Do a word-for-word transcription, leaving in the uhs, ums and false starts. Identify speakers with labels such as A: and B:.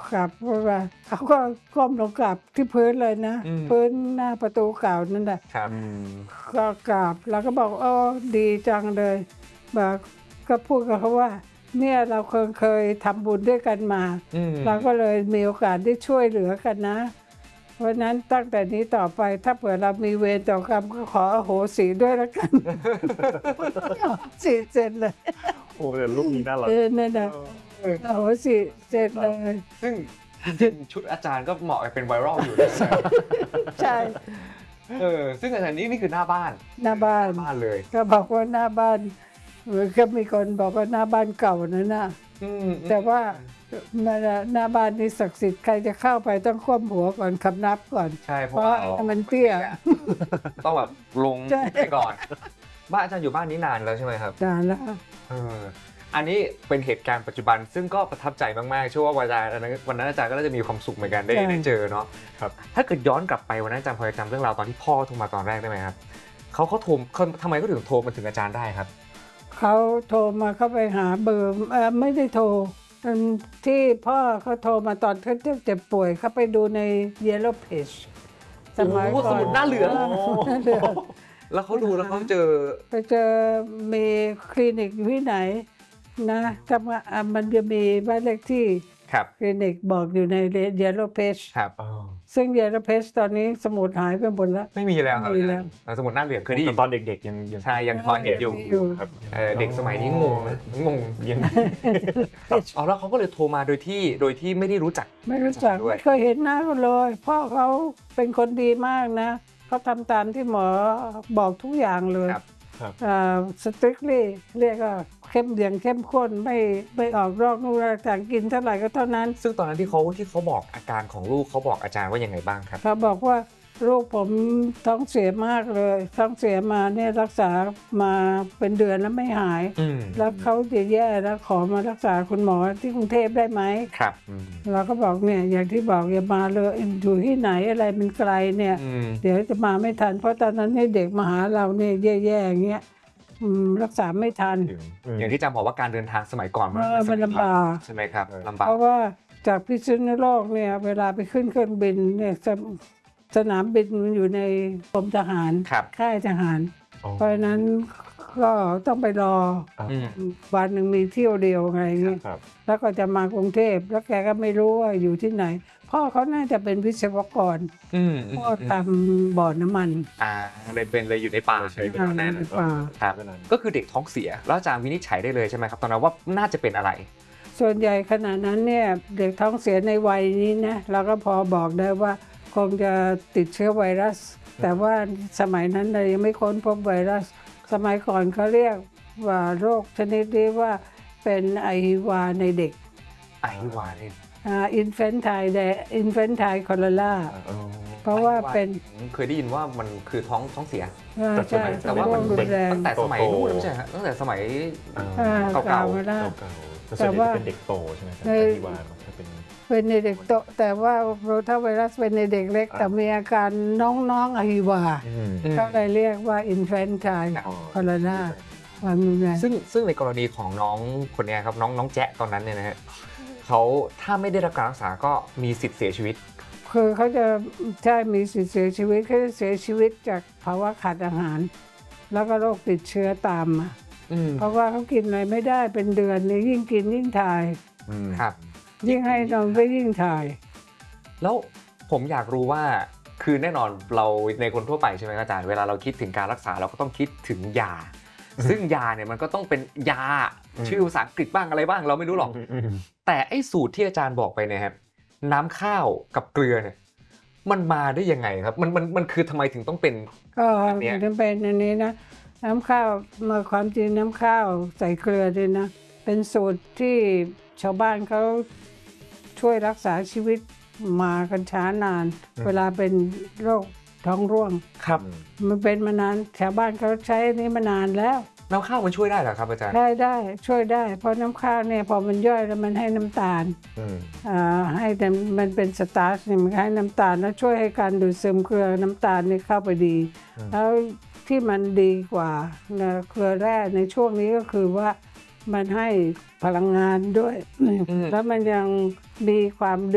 A: กราบเพราะว่าเขาก็ก้มลงกราบที่พื้นเลยนะพื้นหน้าประตูเก่านั่นแหละก็กราบแล้วก็บอกอ๋อดีจังเลยบอกก็พูดกับเขาว่าเนี่ยเราเคยเคยทำบุญด้วยกันมาเราก็เลยมีโอกาสได้ช่วยเหลือกันนะเพราะนั้นตั้งแต่นี้ต่อไปถ้าเผื่อเรามีเวรต่อกรรมก็ขออโหสิด้วยแล้วกันสิเสร็จเลย
B: โอ้แต่ลูกนี้น่ารัก
A: เออนั่นนะโอ้โหสิเสร็จเลย
C: ซึ่งชุดอาจารย์ก็เหมาะเป็นไวรัลอยู่นะ
A: ใช่
C: เออซึ่งอันนี้นี่คือหน้าบ้าน
A: หน้าบ้าน
C: บ้านเลย
A: ก็บอกว่าหน้าบ้านก็มีคนบอกว่าหน้าบ้านเก่านะนะแต่ว่าหน้าบ้านนี่ศักดิ์สิทธิ์ใครจะเข้าไปต้องคว่ำหัวก่อนคำนับก่อน
C: ใช่เพ
A: ราะมันเตี้ย
C: ต้องแบบลงไปก่อนบ้านอาจารย์อยู่บ้านนี้นานแล้วใช่ไหมครับ
A: นานแล้ว
C: เอออันนี้เป็นเหตุการณ์ปัจจุบันซึ่งก็ประทับใจมากๆเชื่อว่าวันนั้นวันนั้นอาจารย์ก็น่าจะมีความสุขเหมือนกันได้ได้เจอเนาะครับถ้าเกิดย้อนกลับไปวันนั้นอาจารย์พอจะจำเรื่องราวตอนที่พ่อโทรมาตอนแรกได้ไหมครับเขาเขาโทรทำไมเขาถึงโทรมาถึงอาจารย์ได้ครับ
A: เขาโทรมาเขาไปหาเบอร์เออไม่ได้โทรที่พ่อเขาโทรมาตอนเขาเจ็บป่วยเขาไปดูใน Yellow Page
C: สมัยก่อนสมุดหน้าเหลืองแล้วเขาดูแล้วเขาเจอ
A: ไปเจอมีคลินิกอยู่ที่ไหนนะทำมันจะมีบ้านเลขที่คลินิกบอกอยู่ใน Yellow Page
C: ครับ
A: ซึ่ง Yellow Page ตอนนี้สมุดหายไปหมดแล้ว
C: ไม่มีแล้วครับสมุดหน้าเหลืองเคยได้ยิน
B: ตอนเด็กๆยัง
C: ใช่ยังพอเห็นอยู่ครับเด็กสมัยนี้งงงงยังอ๋อแล้วเขาก็เลยโทรมาโดยที่โดยที่ไม่ได้รู้จัก
A: ไม่รู้จักไม่เคยเห็นหน้าเขาเลยพ่อเขาเป็นคนดีมากนะเขาทำตามที่หมอบอกทุกอย่างเลยสตริกลี่เรียกว่าเข้มเดียงเข้มข้นไม่ไม่ออกรอกนู่นต่างกินเท่าไหร่ก็เท่านั้น
C: ซึ่งตอนนั้นที่เขาที่เขาบอกอาการของลูกเขาบอกอาจารย์ว่ายังไงบ้างครับ
A: เขาบอกว่าลูกผมท้องเสียมากเลยท้องเสียมาเนี่ยรักษามาเป็นเดือนแล้วไม่หายแล้วเขาจะแย่แล้วขอมารักษาคุณหมอที่กรุงเทพได้ไหม
C: ครับ
A: เราก็บอกเนี่ยอย่างที่บอกอย่ามาเลยอยู่ที่ไหนอะไรมันไกลเนี่ยเดี๋ยวจะมาไม่ทันเพราะตอนนั้นให้เด็กมาหาเราเนี่ยแย่ๆอย่างเงี้ยรักษาไม่ทัน
C: อย่างที่จำบอกว่าการเดินทางสมัยก่อน
A: มันลำบาก
C: ใช่ไหมครับลำบาก
A: เพราะว่าจากพิษณุโลกเนี่ยเวลาไปขึ้นเครื่องบินเนี่ยสนามบินมันอยู่ในกรมทหารค่ายทหารเพราะฉะนั้นก็ต้องไปรอวันหนึ่งมีเที่ยวเดียวไงเงี้ยแล้วก็จะมากรุงเทพแล้วแกก็ไม่รู้ว่าอยู่ที่ไหนพ่อเขาน่าจะเป็นวิศวกรพ่อทำบ่อน้ำมัน
C: อ่าเลยเป็นเลยอยู่ในป่าใช่ไหมแน่นครับก็คือเด็กท้องเสียแล้วอาจารย์วินิจฉัยได้เลยใช่ไหมครับตอนนั้นว่าน่าจะเป็นอะไร
A: ส่วนใหญ่ขณะนั้นเนี่ยเด็กท้องเสียในวัยนี้นะเราก็พอบอกได้ว่าคงจะติดเชื้อไวรัสแต่ว่าสมัยนั้นเรายังไม่ค้นพบไวรัสสมัยก่อนเขาเรียกว่าโรคชนิดนี้ว่าเป็นไอฮิวาในเด็ก
C: ไอฮิวาเนี่ย
A: อ่าอินเฟนไทเดอินเฟนไทโคโลราเพราะว่าเป็น
C: เคยได้ยินว่ามันคือท้องท้องเสีย
A: ใช่
C: แต่ว่ามันตั้งแต่สมัยนู้นไม่ใช่ฮะตั้งแต่สมัยเก่า
B: ๆแต่ว่าเป็นเด็กโตใช่ไหมครับไอฮิวาเป็น
A: เป็นในเด็กโตแต่ว่าโรตาไวรัสเป็นในเด็กเล็กแต่มีอาการน้องๆอะฮิวาเขาเลยเรียกว่าอินเฟนไทโคโลรา
C: ซึ่งซึ่งในกรณีของน้องคนนี้ครับน้องน้องแจ๊ะตอนนั้นเนี่ยนะฮะเขาถ้าไม่ได้รับการรักษาก็มีสิทธิ์เสียชีวิต
A: คือเขาจะใช่มีสิทธิ์เสียชีวิตเขาจะเสียชีวิตจากภาวะขาดอาหารแล้วก็โรคติดเชื้อตามมาเพราะว่าเขากินอะไรไม่ได้เป็นเดือนนี่ยิ่งกินยิ่งถ่าย
C: ครับ
A: ยิ่งให้นมก็ยิ่งถ่าย
C: แล้วผมอยากรู้ว่าคือแน่นอนเราในคนทั่วไปใช่ไหมอาจารย์เวลาเราคิดถึงการรักษาเราก็ต้องคิดถึงยาซึ่งยาเนี่ยมันก็ต้องเป็นยาชื่อภาษาอังกฤษบ้างอะไรบ้างเราไม่รู้หรอกแต่ไอ้สูตรที่อาจารย์บอกไปเนี่ยครับน้ำข้าวกับเกลือเนี่ยมันมาได้ยังไงครับมันมันมันคือทำไมถึงต้องเป็น
A: ก็ถึงเป็นอันนี้นะน้ำข้าวมาความจริงน้ำข้าวใส่เกลือด้วยนะเป็นสูตรที่ชาวบ้านเขาช่วยรักษาชีวิตมากันช้านานเวลาเป็นโรคท้องร่วง
C: ครับ
A: มันเป็นมานานชาวบ้านเขาใช้นี้มานานแล้ว
C: น้ำข้าวมันช่วยได้เหรอครับอาจารย์
A: ได้ได้ช่วยได้เพราะน้ำข้าวเนี่ยพอมันย่อยแล้วมันให้น้ำตาลอ่าให้มันเป็นสตาร์ชเนี่ยมันให้น้ำตาลแล้วช่วยให้การดูดซึมเกลือน้ำตาลนี่เข้าไปดีแล้วที่มันดีกว่าเกลือแร่ในช่วงนี้ก็คือว่ามันให้พลังงานด้วยแล้วมันยังมีความ